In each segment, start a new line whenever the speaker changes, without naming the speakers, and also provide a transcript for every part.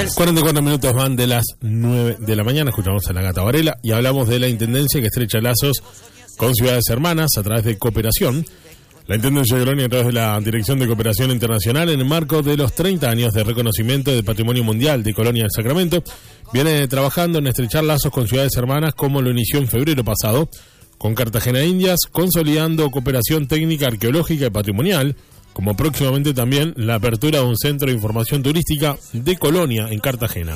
44 minutos van de las 9 de la mañana, escuchamos a la Gata Varela y hablamos de la Intendencia que estrecha lazos con ciudades hermanas a través de cooperación. La Intendencia de Colonia, a través de la Dirección de Cooperación Internacional, en el marco de los 30 años de reconocimiento del Patrimonio Mundial de Colonia del Sacramento, viene trabajando en estrechar lazos con ciudades hermanas como lo inició en febrero pasado, con Cartagena de Indias, consolidando cooperación técnica, arqueológica y patrimonial, como próximamente también la apertura de un centro de información turística de Colonia en Cartagena.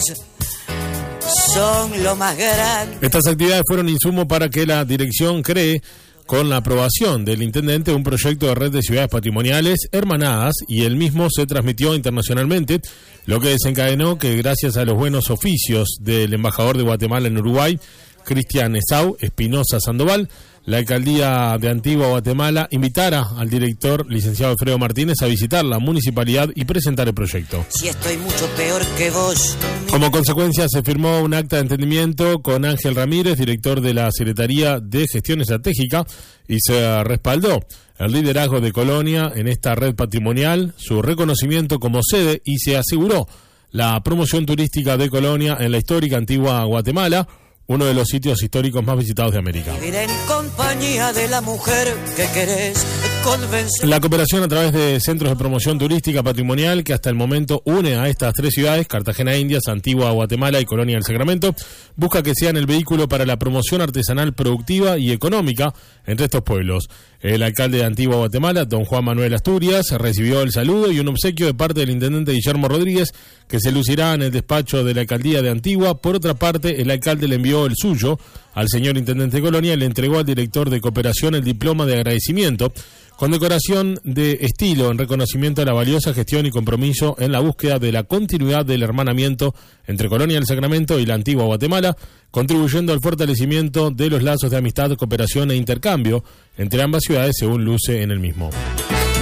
Son lo más grande.
Estas actividades fueron insumo para que la dirección cree, con la aprobación del intendente, un proyecto de red de ciudades patrimoniales hermanadas, y el mismo se transmitió internacionalmente, lo que desencadenó que, gracias a los buenos oficios del embajador de Guatemala en Uruguay, Cristian Esau Espinosa Sandoval, la alcaldía de Antigua Guatemala invitara al director, licenciado Alfredo Martínez, a visitar la municipalidad y presentar el proyecto.
Si estoy mucho peor que vos.
Como consecuencia, se firmó un acta de entendimiento con Ángel Ramírez, director de la Secretaría de Gestión Estratégica, y se respaldó el liderazgo de Colonia en esta red patrimonial, su reconocimiento como sede, y se aseguró la promoción turística de Colonia en la histórica Antigua Guatemala, uno de los sitios históricos más visitados de América.
Vivir en compañía de la mujer que querés convencer.
La cooperación a través de centros de promoción turística patrimonial, que hasta el momento une a estas tres ciudades, Cartagena de Indias, Antigua Guatemala y Colonia del Sacramento, busca que sean el vehículo para la promoción artesanal productiva y económica entre estos pueblos. El alcalde de Antigua Guatemala, don Juan Manuel Asturias, recibió el saludo y un obsequio de parte del intendente Guillermo Rodríguez, que se lucirá en el despacho de la alcaldía de Antigua. Por otra parte, el alcalde le envió el suyo al señor intendente de Colonia y le entregó al director de cooperación el diploma de agradecimiento, con decoración de estilo en reconocimiento a la valiosa gestión y compromiso en la búsqueda de la continuidad del hermanamiento entre Colonia del Sacramento y la Antigua Guatemala, contribuyendo al fortalecimiento de los lazos de amistad, cooperación e intercambio entre ambas ciudades, según luce en el mismo.